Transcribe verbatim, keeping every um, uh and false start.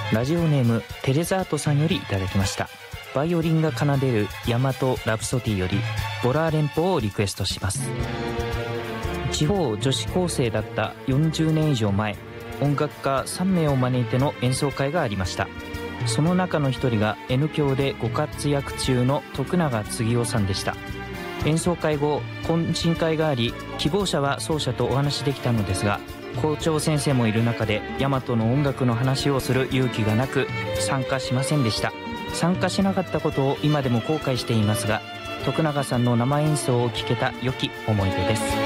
ラジオネームテレザートさんよりいただきました。バイオリンが奏でる大和ラプソディよりボラー連邦をリクエストします。地方女子高生だったよんじゅうねん以上前、音楽家さんめいを招いての演奏会がありました。その中の一人が N 響でご活躍中の徳永次夫さんでした。演奏会後、懇親会があり、希望者は奏者とお話できたのですが、校長先生もいる中で大和の音楽の話をする勇気がなく参加しませんでした。参加しなかったことを今でも後悔していますが、徳永さんの生演奏を聴けた良き思い出です。